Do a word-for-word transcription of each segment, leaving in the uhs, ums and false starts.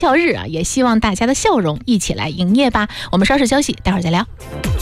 校日啊，也希望大家的笑容一起来迎业吧。我们稍事休息，待会儿再聊。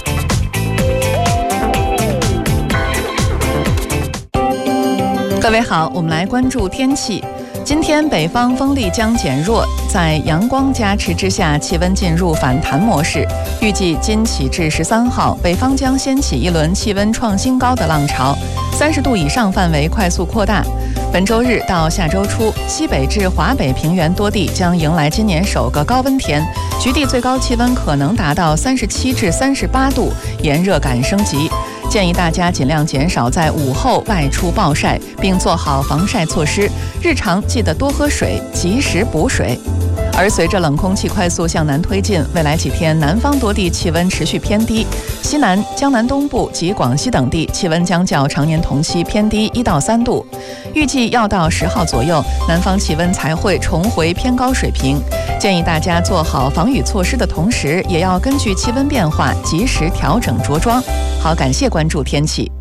各位好，我们来关注天气。今天北方风力将减弱，在阳光加持之下，气温进入反弹模式。预计今起至十三号，北方将掀起一轮气温创新高的浪潮，三十度以上范围快速扩大。本周日到下周初，西北至华北平原多地将迎来今年首个高温天，局地最高气温可能达到三十七至三十八度，炎热感升级。建议大家尽量减少在午后外出暴晒，并做好防晒措施。日常记得多喝水，及时补水。而随着冷空气快速向南推进，未来几天南方多地气温持续偏低，西南、江南东部及广西等地气温将较常年同期偏低一到三度。预计要到十号左右，南方气温才会重回偏高水平。建议大家做好防雨措施的同时，也要根据气温变化及时调整着装。好，感谢关注天气。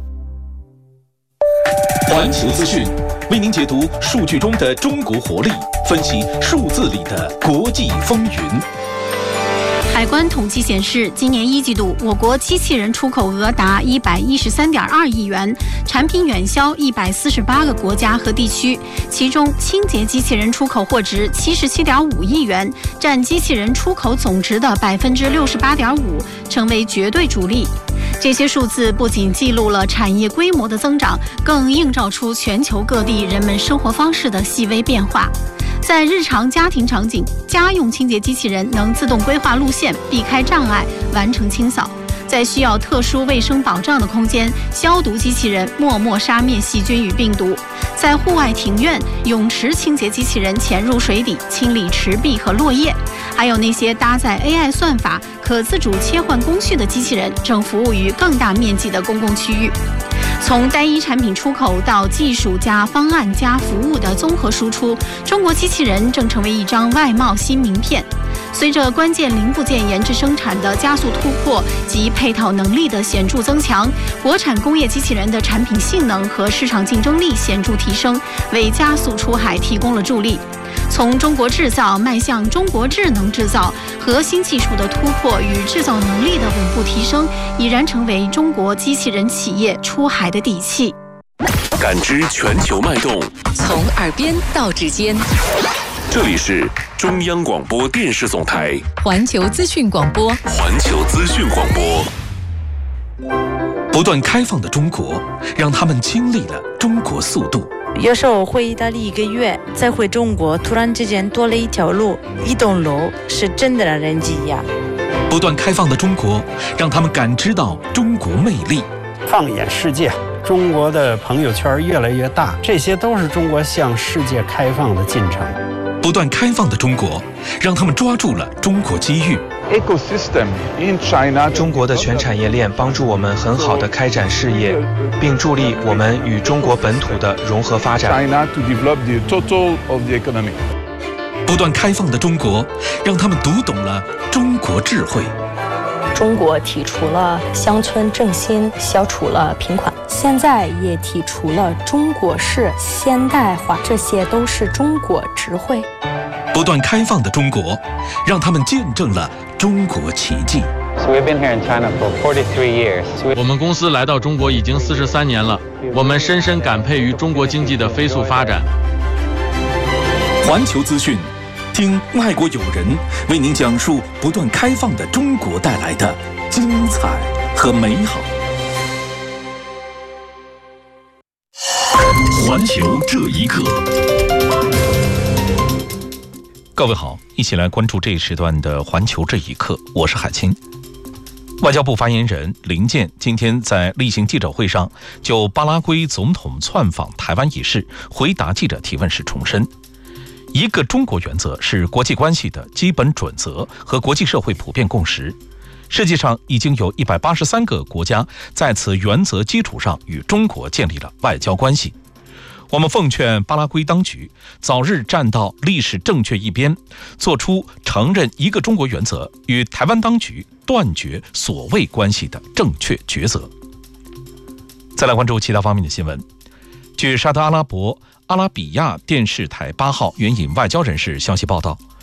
环球资讯为您解读数据中的中国活力，分析数字里的国际风云。 海关统计显示，今年一季度我国机器人出口额达一百一十三点二亿元，产品远销一百四十八个国家和地区，其中清洁机器人出口货值七十七点五亿元，占机器人出口总值的百分之六十八点五，成为绝对主力。这些数字不仅记录了产业规模的增长，更映照出全球各地人们生活方式的细微变化。在日常家庭场景，家用清洁机器人能自动规划路线，避开障碍，完成清扫；在需要特殊卫生保障的空间，消毒机器人默默杀灭细菌与病毒；在户外庭院、泳池，清洁机器人潜入水底，清理池壁和落叶；还有那些搭载 A I 算法、可自主切换工序的机器人，正服务于更大面积的公共区域。从单一产品出口到技术加方案加服务的综合输出，中国机器人正成为一张外贸新名片。随着关键零部件研制生产的加速突破及配套能力的显著增强，国产工业机器人的产品性能和市场竞争力显著提升，为加速出海提供了助力。从中国制造迈向中国智能制造，核心技术的突破与制造能力的稳步提升，已然成为中国机器人企业出海的底气。 感知全球脉动， 从耳边到指尖。 这里是中央广播电视总台环球资讯广播。 环球资讯广播。不断开放的中国，让他们经历了中国速度。 有时候回意大利一个月，再回中国，突然之间多了一条路，一栋楼，是真的让人惊讶。 不断开放的中国，让他们感知到中国魅力。 放眼世界，中国的朋友圈越来越大，这些都是中国向世界开放的进程。 不断开放的中国，让他们抓住了中国机遇。 中国的全产业链帮助我们很好地开展事业，并助力我们与中国本土的融合发展。 不断开放的中国，让他们读懂了中国智慧。 中国提出了乡村振兴，消除了贫困，现在也提出了中国式现代化，这些都是中国智慧。 不断开放的中国，让他们见证了中国奇迹。 我们公司来到中国已经四十三年了，我们深深感佩于中国经济的飞速发展。 环球资讯，听外国友人为您讲述不断开放的中国带来的精彩和美好。环球这一刻。各位好，一起来关注这一时段的环球这一刻，我是海清。外交部发言人林健今天在例行记者会上就巴拉圭总统窜访台湾一事回答记者提问时重申，一个中国原则是国际关系的基本准则和国际社会普遍共识。世界上已经有一百八十三个国家在此原则基础上与中国建立了外交关系。我们奉劝巴拉圭当局早日站到历史正确一边，做出承认一个中国原则与台湾当局断绝所谓关系的正确抉择。再来关注其他方面的新闻。据沙特阿拉伯阿拉比亚电视台八号援引外交人士消息报道，